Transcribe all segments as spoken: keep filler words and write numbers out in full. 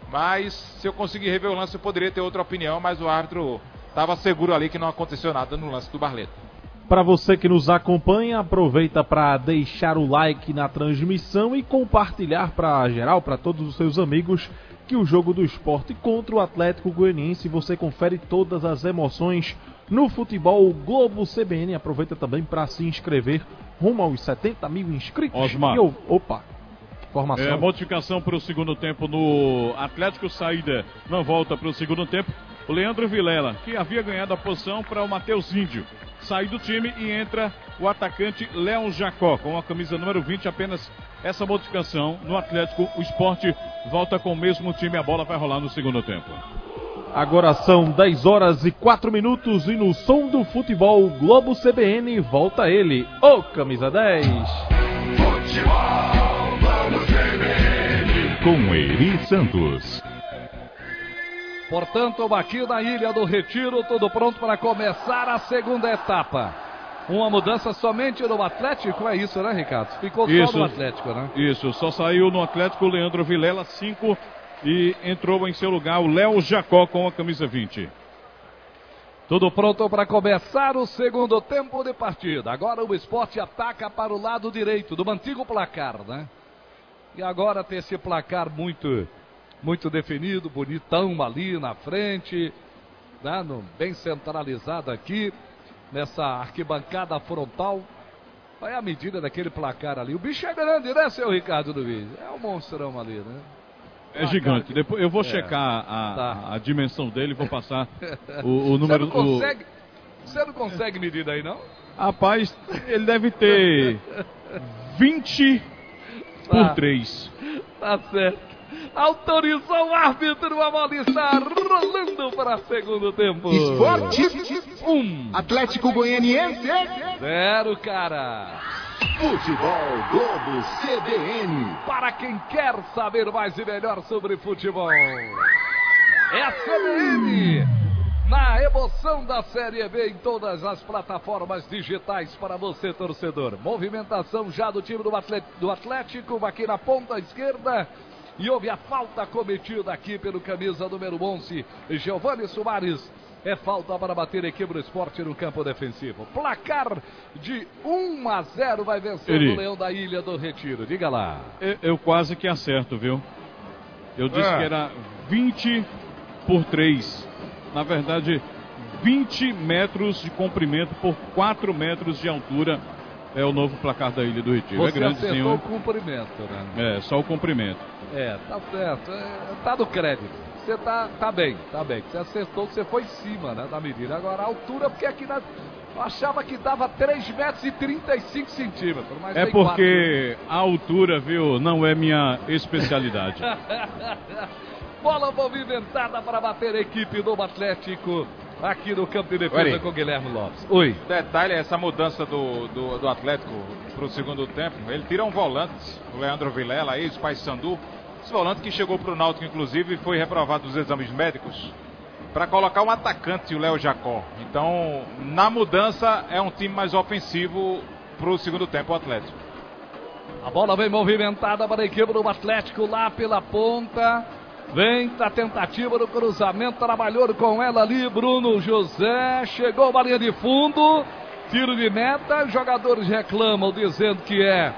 Mas se eu conseguir rever o lance, eu poderia ter outra opinião, mas o árbitro estava seguro ali que não aconteceu nada no lance do Barleto. Para você que nos acompanha, aproveita para deixar o like na transmissão e compartilhar para geral, para todos os seus amigos, que o jogo do Sport contra o Atlético Goianiense, você confere todas as emoções no Futebol Globo C B N. Aproveita também para se inscrever rumo aos setenta mil inscritos. Osmar. Eu, opa, formação. É, modificação para o segundo tempo no Atlético, saída não volta para o segundo tempo. O Leandro Vilela, que havia ganhado a posição para o Matheus Índio, sai do time e entra o atacante Léo Jacó, com a camisa número vinte, apenas essa modificação no Atlético. O Sport volta com o mesmo time, a bola vai rolar no segundo tempo. Agora são dez horas e quatro minutos e no som do Futebol Globo C B N volta ele, o camisa dez. Futebol Globo C B N com Eri Santos. Portanto, aqui na Ilha do Retiro, tudo pronto para começar a segunda etapa. Uma mudança somente no Atlético, é isso, né, Ricardo? Ficou isso, só no Atlético, né? Isso, só saiu no Atlético o Leandro Vilela, cinco, e entrou em seu lugar o Léo Jacó com a camisa vinte. Tudo pronto para começar o segundo tempo de partida. Agora o Sport ataca para o lado direito do antigo placar, né? E agora tem esse placar muito... muito definido, bonitão ali na frente, né, no, bem centralizado aqui, nessa arquibancada frontal. Olha a medida daquele placar ali. O bicho é grande, né, seu Ricardo Luiz? É um monstrão ali, né? É placar gigante. Que... Depois eu vou é. checar a, tá. a, a dimensão dele, vou passar o, o número... Você não, consegue, o... você não consegue medir daí, não? Rapaz, ele deve ter vinte tá. por três. Tá certo. Autorizou o árbitro, a bola está rolando para segundo tempo. Esporte um, Atlético Goianiense zero, cara. Futebol Globo C B N. Para quem quer saber mais e melhor sobre futebol, é a C B N. Na emoção da Série B em todas as plataformas digitais para você, torcedor. Movimentação já do time do Atlético, do Atlético aqui na ponta esquerda. E houve a falta cometida aqui pelo camisa número onze, Giovanni Soares. É falta para bater a equipe do Sport no campo defensivo. Placar de um a zero vai vencer Ele. o Leão da Ilha do Retiro. Diga lá. Eu, eu quase que acerto, viu? Eu disse é. que era vinte por três. Na verdade, vinte metros de comprimento por quatro metros de altura. É o novo placar da Ilha do Retiro. Você é grande, acertou senhor. o comprimento, né? É, só o comprimento. É, tá certo. É, tá no crédito. Você tá, tá bem, tá bem. Você acertou, você foi em cima, né, da medida. Agora a altura, porque aqui na, eu achava que dava três metros e trinta e cinco centímetros. Mas é porque quatro. A altura, viu, não é minha especialidade. Bola movimentada para bater a equipe do Atlético. Aqui no campo de defesa Oi. com Guilherme Lopes. Oi. Detalhe, essa mudança do, do, do Atlético para o segundo tempo. Ele tira um volante, o Leandro Vilela, ex-Paysandu. Esse volante que chegou para o Náutico, inclusive, e foi reprovado dos exames médicos para colocar um atacante, o Léo Jacó. Então, na mudança, é um time mais ofensivo para o segundo tempo, o Atlético. A bola vem movimentada para a equipe do Atlético lá pela ponta. Vem a tentativa do cruzamento, trabalhou com ela ali, Bruno José, chegou a linha de fundo, tiro de meta, jogadores reclamam dizendo que é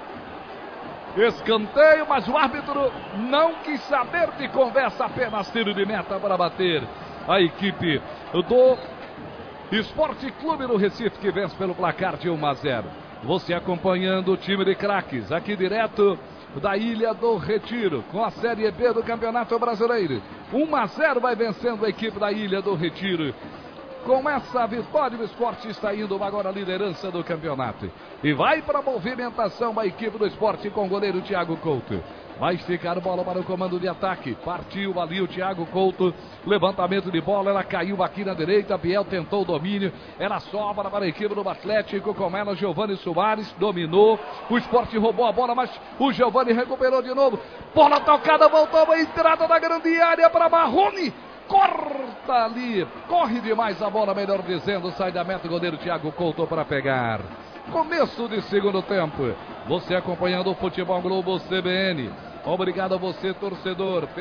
escanteio, mas o árbitro não quis saber de conversa, apenas tiro de meta para bater a equipe do Esporte Clube do Recife, que vence pelo placar de um a zero. Você acompanhando o time de craques, aqui direto da Ilha do Retiro, com a Série B do Campeonato Brasileiro. um a zero vai vencendo a equipe da Ilha do Retiro. Com essa vitória, o Sport está indo agora à liderança do campeonato. E vai para a movimentação a equipe do Sport com o goleiro Thiago Couto. Vai ficar bola para o comando de ataque. Partiu ali o Thiago Couto. Levantamento de bola, ela caiu aqui na direita. Biel tentou o domínio. Ela sobra para a equipe do Atlético. Com ela, Giovanni Soares dominou. O Sport roubou a bola, mas o Giovanni recuperou de novo. Bola tocada, voltou a entrada da grande área para Marrone. Corta ali, corre demais a bola, melhor dizendo, sai da meta o goleiro Thiago Couto para pegar. Começo de segundo tempo, você acompanhando o Futebol Globo C B N. Obrigado a você, torcedor.